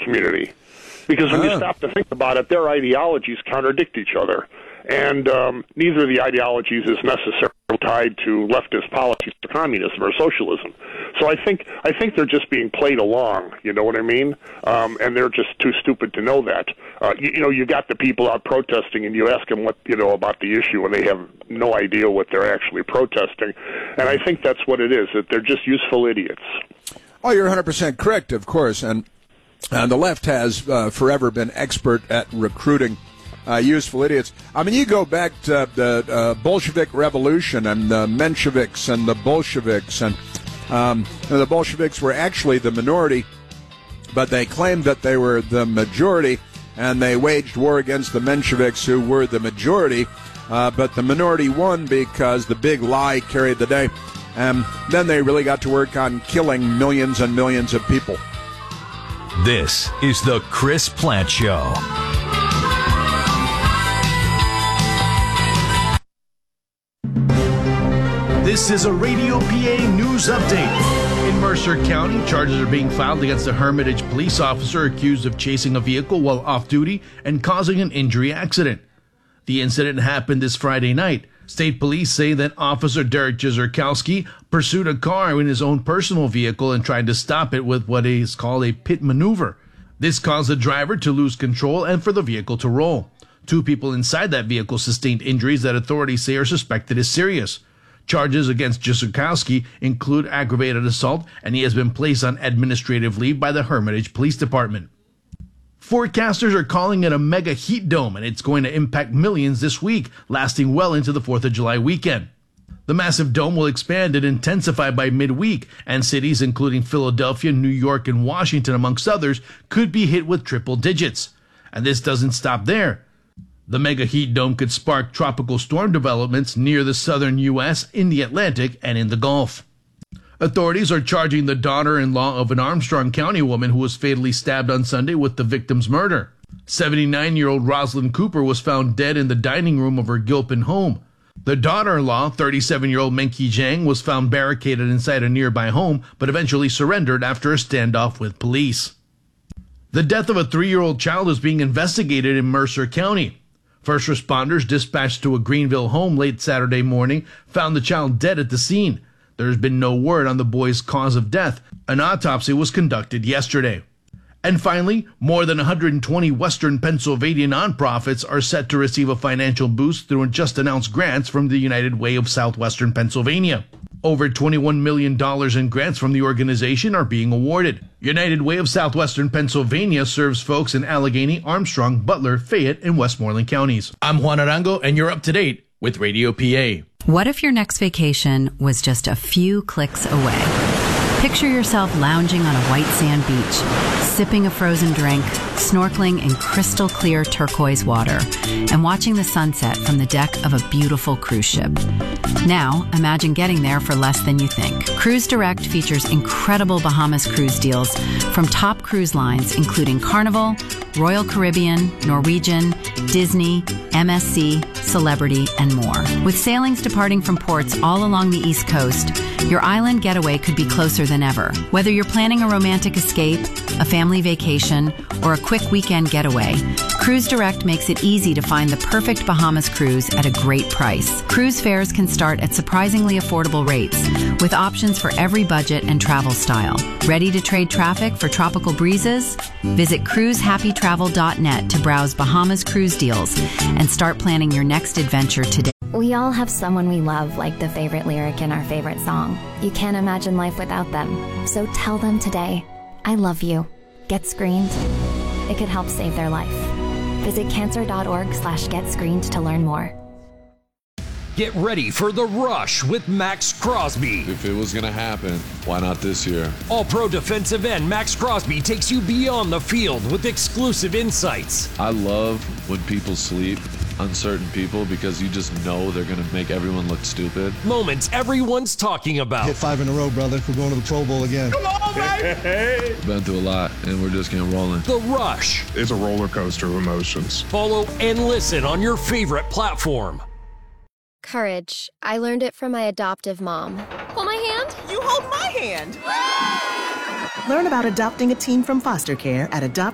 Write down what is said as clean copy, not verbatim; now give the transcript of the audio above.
community. Because when you stop to think about it, their ideologies contradict each other. And neither of the ideologies is necessarily tied to leftist policies or communism or socialism. So I think they're just being played along, you know what I mean? And they're just too stupid to know that. You got the people out protesting, and you ask them what, about the issue, and they have no idea what they're actually protesting. And I think that's what it is, that they're just useful idiots. Oh, you're 100% correct, of course. And the left has forever been expert at recruiting useful idiots. I mean, you go back to the Bolshevik Revolution and the Mensheviks and the Bolsheviks, and the Bolsheviks were actually the minority, but they claimed that they were the majority, and they waged war against the Mensheviks, who were the majority, but the minority won because the big lie carried the day. Then they really got to work on killing millions and millions of people. This is the Chris Plante Show. This is a Radio PA news update. In Mercer County, charges are being filed against a Hermitage police officer accused of chasing a vehicle while off duty and causing an injury accident. The incident happened this Friday night. State police say that Officer Derek Jezerkowski pursued a car in his own personal vehicle and tried to stop it with what is called a pit maneuver. This caused the driver to lose control and for the vehicle to roll. 2 people inside that vehicle sustained injuries that authorities say are suspected as serious. Charges against Jezerkowski include aggravated assault, and he has been placed on administrative leave by the Hermitage Police Department. Forecasters are calling it a mega heat dome, and it's going to impact millions this week, lasting well into the 4th of July weekend. The massive dome will expand and intensify by midweek, and cities including Philadelphia, New York, and Washington, amongst others, could be hit with triple digits. And this doesn't stop there. The mega heat dome could spark tropical storm developments near the southern U.S., in the Atlantic, and in the Gulf. Authorities are charging the daughter-in-law of an Armstrong County woman who was fatally stabbed on Sunday with the victim's murder. 79-year-old Rosalind Cooper was found dead in the dining room of her Gilpin home. The daughter-in-law, 37-year-old Menki Zhang, was found barricaded inside a nearby home, but eventually surrendered after a standoff with police. The death of a 3-year-old child is being investigated in Mercer County. First responders dispatched to a Greenville home late Saturday morning found the child dead at the scene. There has been no word on the boy's cause of death. An autopsy was conducted yesterday. And finally, more than 120 Western Pennsylvania nonprofits are set to receive a financial boost through just-announced grants from the United Way of Southwestern Pennsylvania. Over $21 million in grants from the organization are being awarded. United Way of Southwestern Pennsylvania serves folks in Allegheny, Armstrong, Butler, Fayette, and Westmoreland counties. I'm Juan Arango, and you're up to date with Radio PA. What if your next vacation was just a few clicks away? Picture yourself lounging on a white sand beach, sipping a frozen drink, snorkeling in crystal clear turquoise water, and watching the sunset from the deck of a beautiful cruise ship. Now, imagine getting there for less than you think. Cruise Direct features incredible Bahamas cruise deals from top cruise lines including Carnival, Royal Caribbean, Norwegian, Disney, MSC, Celebrity, and more. With sailings departing from ports all along the East Coast, your island getaway could be closer than ever. Whether you're planning a romantic escape, a family vacation, or a quick weekend getaway, Cruise Direct makes it easy to find the perfect Bahamas cruise at a great price. Cruise fares can start at surprisingly affordable rates, with options for every budget and travel style. Ready to trade traffic for tropical breezes? Visit cruisehappytravel.net to browse Bahamas cruise deals and start planning your next adventure today. We all have someone we love, like the favorite lyric in our favorite song. You can't imagine life without them. So tell them today, I love you. Get screened. It could help save their life. Visit cancer.org/getscreened to learn more. Get ready for The Rush with Max Crosby. If it was going to happen, why not this year? All-pro defensive end Max Crosby takes you beyond the field with exclusive insights. I love when people sleep on certain people because you just know they're going to make everyone look stupid. Moments everyone's talking about. Hit 5 in a row, brother. We're going to the Pro Bowl again. Come on, baby! Been through a lot, and we're just getting rolling. The Rush. It's a roller coaster of emotions. Follow and listen on your favorite platform. Courage. I learned it from my adoptive mom. Hold my hand. You hold my hand. Learn about adopting a teen from foster care at